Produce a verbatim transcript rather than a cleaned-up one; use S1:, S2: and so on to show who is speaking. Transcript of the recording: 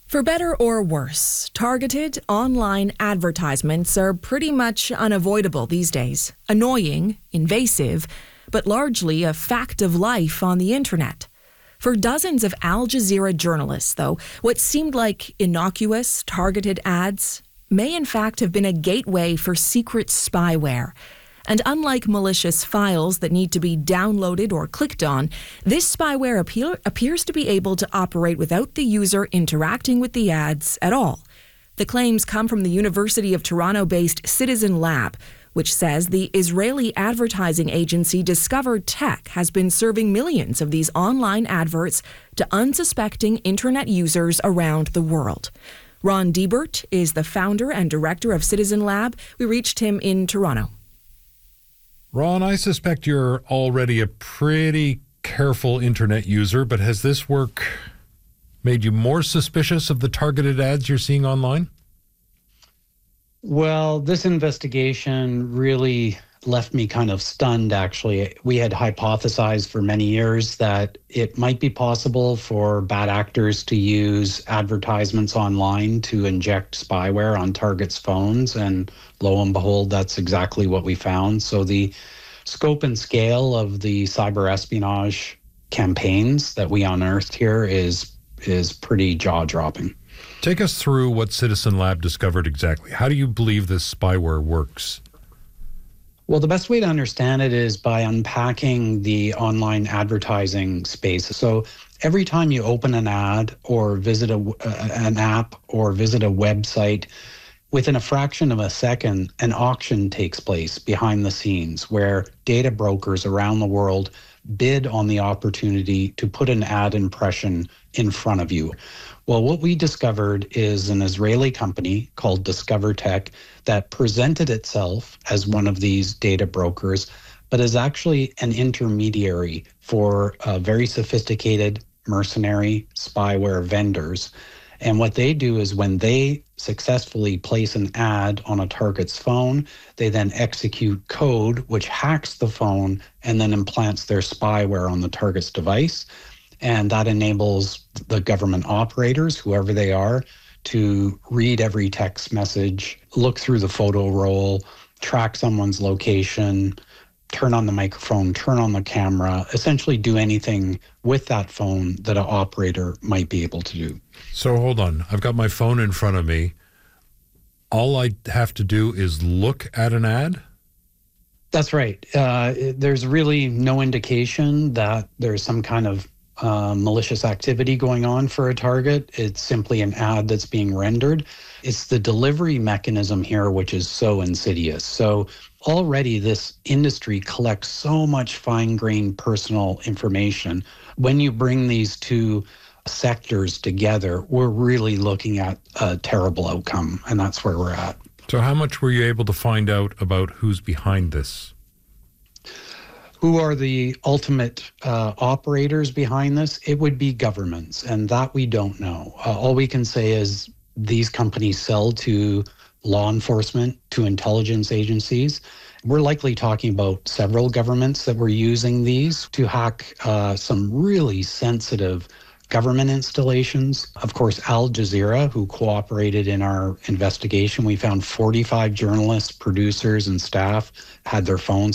S1: For better or worse, targeted online advertisements are pretty much unavoidable these days. Annoying, invasive, but largely a fact of life on the internet. For dozens of Al Jazeera journalists, though, what seemed like innocuous, targeted ads may in fact have been a gateway for secret spyware. And unlike malicious files that need to be downloaded or clicked on, this spyware appear, appears to be able to operate without the user interacting with the ads at all. The claims come from the University of Toronto-based Citizen Lab, which says the Israeli advertising agency Discover Tech has been serving millions of these online adverts to unsuspecting internet users around the world. Ron Deibert is the founder and director of Citizen Lab. We reached him in Toronto.
S2: Ron, I suspect you're already a pretty careful internet user, but has this work made you more suspicious of the targeted ads you're seeing online?
S3: Well, this investigation really left me kind of stunned, actually. We had hypothesized for many years that it might be possible for bad actors to use advertisements online to inject spyware on targets' phones, and lo and behold, that's exactly what we found. So the scope and scale of the cyber espionage campaigns that we unearthed here is is pretty jaw-dropping.
S2: Take us through what Citizen Lab discovered exactly. How do you believe this spyware works?
S3: Well, the best way to understand it is by unpacking the online advertising space. So every time you open an ad or visit a, uh, an app or visit a website, within a fraction of a second, an auction takes place behind the scenes where data brokers around the world bid on the opportunity to put an ad impression in front of you. Well, what we discovered is an Israeli company called Discover Tech that presented itself as one of these data brokers, but is actually an intermediary for uh, very sophisticated mercenary spyware vendors. And what they do is when they successfully place an ad on a target's phone, they then execute code which hacks the phone and then implants their spyware on the target's device. And that enables the government operators, whoever they are, to read every text message, look through the photo roll, track someone's location, turn on the microphone, turn on the camera, essentially do anything with that phone that an operator might be able to do.
S2: So hold on. I've got my phone in front of me. All I have to do is look at an ad?
S3: That's right. Uh, there's really no indication that there's some kind of uh, malicious activity going on for a target. It's simply an ad that's being rendered. It's the delivery mechanism here which is so insidious. So already this industry collects so much fine-grained personal information. When you bring these two sectors together, we're really looking at a terrible outcome, and that's where we're at.
S2: So how much were you able to find out about who's behind this?
S3: Who are the ultimate uh, operators behind this? It would be governments, and that we don't know. Uh, all we can say is these companies sell to law enforcement, to intelligence agencies. We're likely talking about several governments that were using these to hack uh, some really sensitive government installations. Of course, Al Jazeera, who cooperated in our investigation, we found forty-five journalists, producers, and staff had their phones